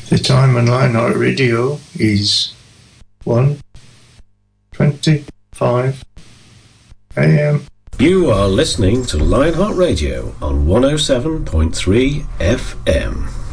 The time on Lionheart Radio is 1:25 a.m. You are listening to Lionheart Radio on 107.3 FM.